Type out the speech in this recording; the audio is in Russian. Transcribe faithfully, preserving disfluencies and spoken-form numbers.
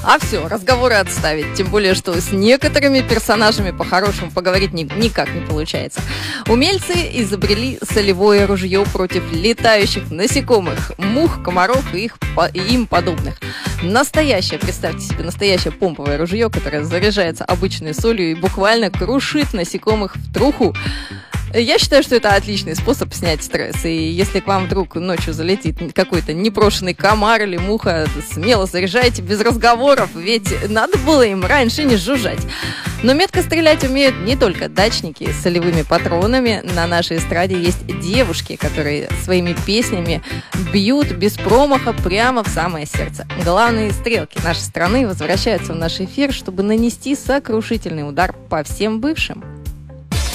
А все, разговоры отставить. Тем более, что с некоторыми персонажами по-хорошему поговорить ни, никак не получается. Умельцы изобрели солевое ружье против летающих насекомых, мух, комаров и, их, и им подобных. Настоящее, представьте себе, настоящее помповое ружье, которое заряжается обычной солью и буквально крушит насекомых в труху. Я считаю, что это отличный способ снять стресс. И если к вам вдруг ночью залетит какой-то непрошенный комар или муха, смело заряжайте без разговоров, ведь надо было им раньше не жужжать. Но метко стрелять умеют не только дачники с солевыми патронами. На нашей эстраде есть девушки, которые своими песнями бьют без промаха прямо в самое сердце. Главные стрелки нашей страны возвращаются в наш эфир, чтобы нанести сокрушительный удар по всем бывшим.